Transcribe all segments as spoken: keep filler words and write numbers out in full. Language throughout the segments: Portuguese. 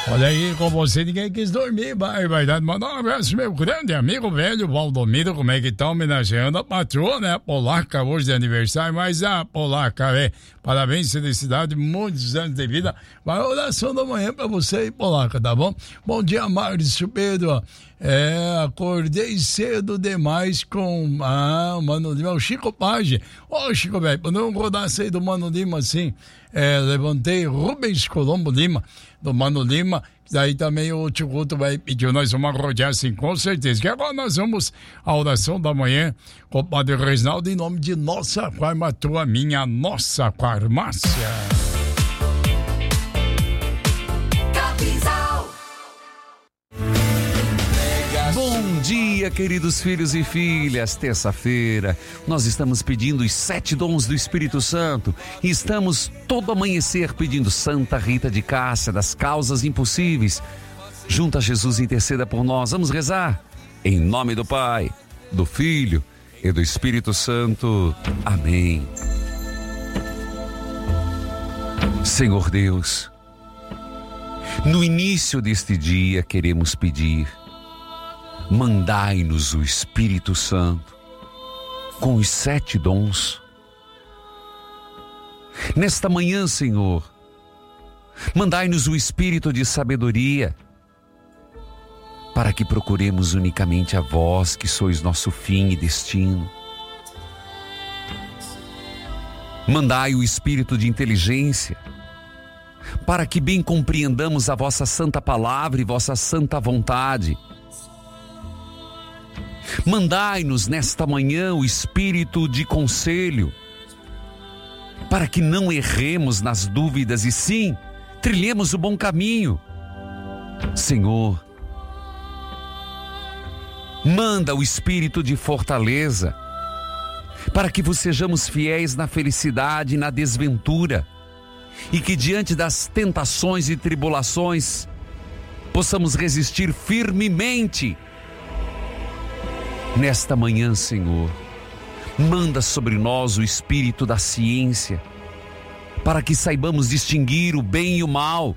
Olha aí, com você ninguém quis dormir, vai, vai dar. Mandar um abraço, meu grande amigo velho Valdomiro, como é que tá homenageando a patroa, né? A Polaca, hoje de aniversário, mas a Polaca, é, parabéns, felicidade, muitos anos de vida. Vai oração da manhã pra você aí, Polaca, tá bom? Bom dia, Márcio Pedro. É, acordei cedo demais com ah, o Mano Lima, o Chico Page. Ô, Chico, velho, pra não rodasse aí do Mano Lima assim, é, levantei Rubens Colombo Lima, do Mano Lima. Daí também o Tio Guto vai pedir nós uma rodear assim, com certeza. Que agora nós vamos à oração da manhã com o Padre Reginaldo em nome de Nossa Farmatua, minha Nossa Farmácia. Bom dia, queridos filhos e filhas. Terça-feira, nós estamos pedindo os sete dons do Espírito Santo e estamos todo amanhecer pedindo Santa Rita de Cássia, das causas impossíveis. Junto a Jesus, interceda por nós. Vamos rezar? Em nome do Pai, do Filho e do Espírito Santo. Amém. Senhor Deus, no início deste dia queremos pedir: mandai-nos o Espírito Santo com os sete dons. Nesta manhã, Senhor, mandai-nos o Espírito de sabedoria, para que procuremos unicamente a vós, que sois nosso fim e destino. Mandai o Espírito de inteligência, para que bem compreendamos a vossa santa palavra e vossa santa vontade. Mandai-nos nesta manhã o Espírito de conselho, para que não erremos nas dúvidas e sim, trilhemos o bom caminho. Senhor, manda o Espírito de fortaleza, para que vos sejamos fiéis na felicidade e na desventura, e que diante das tentações e tribulações, possamos resistir firmemente. Nesta manhã, Senhor, manda sobre nós o Espírito da ciência, para que saibamos distinguir o bem e o mal,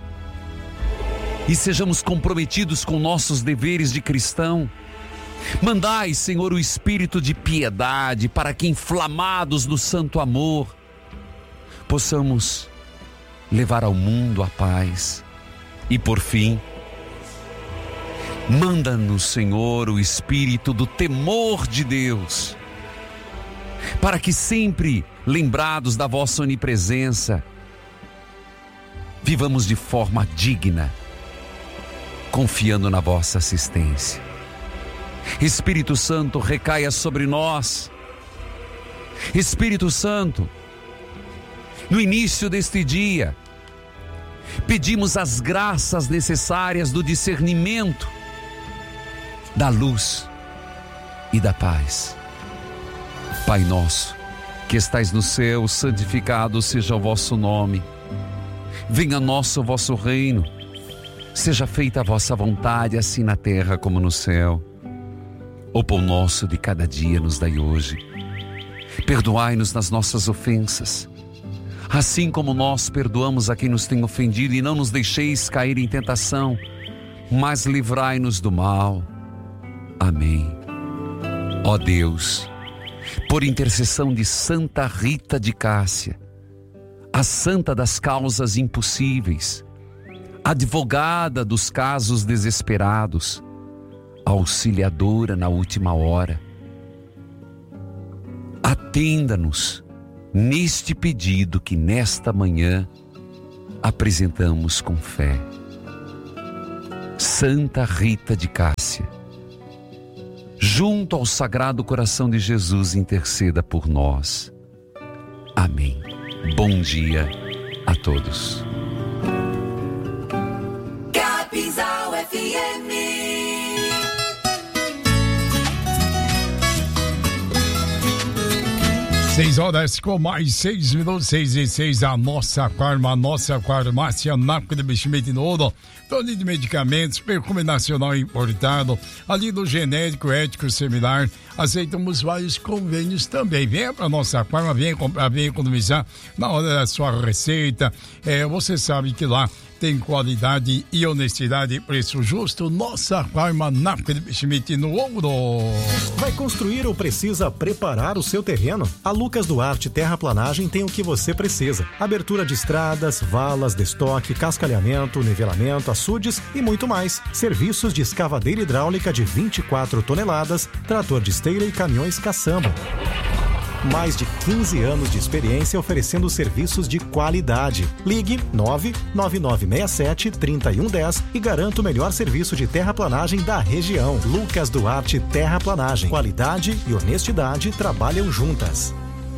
e sejamos comprometidos com nossos deveres de cristão. Mandai, Senhor, o Espírito de piedade, para que, inflamados no santo amor, possamos levar ao mundo a paz. E por fim, manda-nos, Senhor, o Espírito do temor de Deus, para que sempre, lembrados da vossa onipresença, vivamos de forma digna, confiando na vossa assistência. Espírito Santo, recaia sobre nós. Espírito Santo, no início deste dia, pedimos as graças necessárias do discernimento, da luz e da paz. Pai nosso, que estais no céu, santificado seja o vosso nome. Venha a nós o vosso reino. Seja feita a vossa vontade, assim na terra como no céu. O pão nosso de cada dia nos dai hoje. Perdoai-nos nas nossas ofensas, assim como nós perdoamos a quem nos tem ofendido, e não nos deixeis cair em tentação, mas livrai-nos do mal. Amém. Ó Deus, por intercessão de Santa Rita de Cássia, a santa das causas impossíveis, advogada dos casos desesperados, auxiliadora na última hora, atenda-nos neste pedido que nesta manhã apresentamos com fé. Santa Rita de Cássia, junto ao Sagrado Coração de Jesus, interceda por nós. Amém. Bom dia a todos. Capinzal F M. seis horas com mais seis minutos, seis e seis, a nossa farma, a nossa farmácia Nápoles de Schmidt Ouro, todo de medicamentos, perfume nacional importado, ali do genérico, ético, similar, aceitamos vários convênios também. Venha para nossa farma, venha comprar, venha economizar na hora da sua receita. É, você sabe que lá tem qualidade e honestidade e preço justo. Nossa farma Nápoles de Schmidt no Ouro. Vai construir ou precisa preparar o seu terreno? A Lucas Duarte Terraplanagem tem o que você precisa. Abertura de estradas, valas, destoque, cascalhamento, nivelamento, açudes e muito mais. Serviços de escavadeira hidráulica de vinte e quatro toneladas, trator de esteira e caminhões caçamba. Mais de quinze anos de experiência oferecendo serviços de qualidade. Ligue nove nove nove seis sete, três um um zero e garanta o melhor serviço de terraplanagem da região. Lucas Duarte Terraplanagem. Qualidade e honestidade trabalham juntas.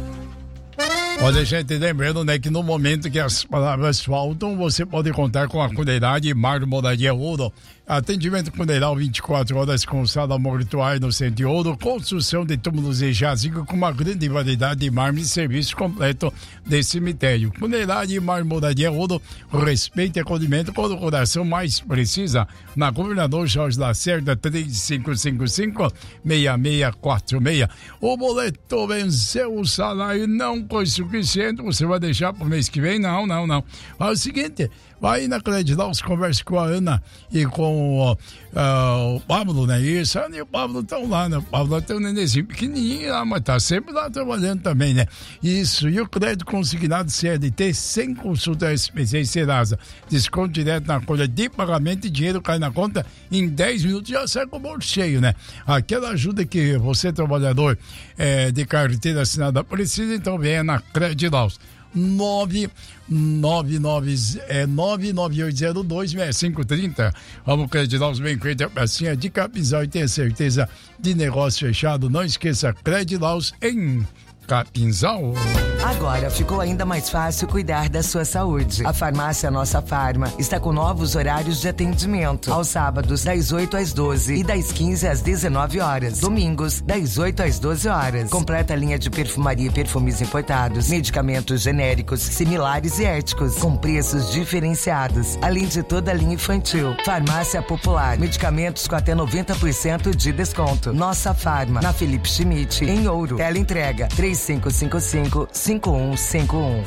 Olha, gente, lembrando, né, que no momento que as palavras faltam, você pode contar com a Cuneirade Marmoraria Ouro. Atendimento Cuneiral vinte e quatro horas com sala mortuária no Centro de Ouro, construção de túmulos e jazigo com uma grande variedade de mármore e serviço completo de cemitério. Cuneirade Marmoraria Ouro, respeito e acolhimento quando o coração mais precisa. Na Governador Jorge Lacerda, três cinco cinco cinco, seis seis quatro seis. O boleto venceu, o salário não foi suficiente, você vai deixar para o mês que vem? Não, não, não. É o seguinte, vai na Credilaus, converse com a Ana e com uh, uh, o Pablo, né? Isso, a Ana e o Pablo estão lá, né? O Pablo tem um nenenzinho pequenininho lá, mas tá sempre lá trabalhando também, né? Isso, e o crédito consignado C L T sem consulta S P C e Serasa. Desconto direto na folha de pagamento e dinheiro cai na conta em dez minutos, já sai com o bolso cheio, né? Aquela ajuda que você, trabalhador é, de carteira assinada, precisa, então venha na Credilaus. nove nove nove oito zero dois seis cinco três zero. Vamos creditar os bem-feitos, a pecinha de Capinzal e tenha certeza de negócio fechado. Não esqueça, Credilaus em Capinzal. Agora ficou ainda mais fácil cuidar da sua saúde. A farmácia Nossa Farma está com novos horários de atendimento. Aos sábados, das oito às doze e das quinze às dezenove horas. Domingos, das oito às doze horas. Completa linha de perfumaria e perfumes importados, medicamentos genéricos, similares e éticos, com preços diferenciados. Além de toda a linha infantil. Farmácia Popular, medicamentos com até noventa por cento de desconto. Nossa Farma, na Felipe Schmidt, em Ouro. Teleentrega três cinco cinco cinco, cinco um cinco um.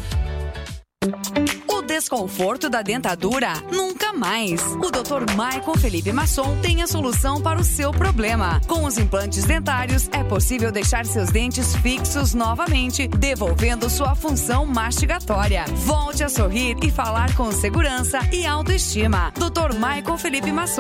O desconforto da dentadura? Nunca mais. O doutor Michael Felipe Masson tem a solução para o seu problema. Com os implantes dentários, é possível deixar seus dentes fixos novamente, devolvendo sua função mastigatória. Volte a sorrir e falar com segurança e autoestima. doutor Michael Felipe Masson.